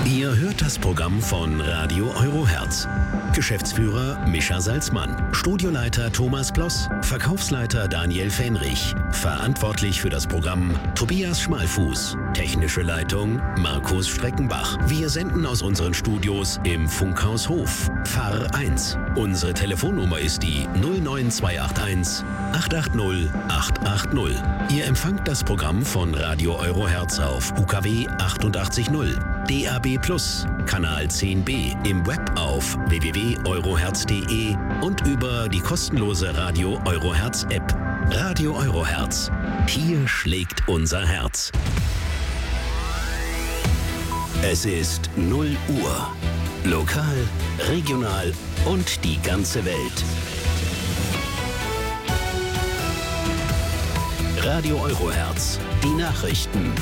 Ihr hört das Programm von Radio Eurohertz. Geschäftsführer Mischa Salzmann, Studioleiter Thomas Kloss, Verkaufsleiter Daniel Fähnrich, verantwortlich für das Programm Tobias Schmalfuß, technische Leitung Markus Streckenbach. Wir senden aus unseren Studios im Funkhaus Hof, Pfarr 1. Unsere Telefonnummer ist die 09281 880 880. Ihr empfangt das Programm von Radio Eurohertz auf UKW 88.0, DAB+, Kanal 10b, im Web auf www.eurohertz.de und über die kostenlose Radio Eurohertz App. Radio Eurohertz. Hier schlägt unser Herz. Es ist 0 Uhr. Lokal, regional und die ganze Welt. Radio Eurohertz. Die Nachrichten.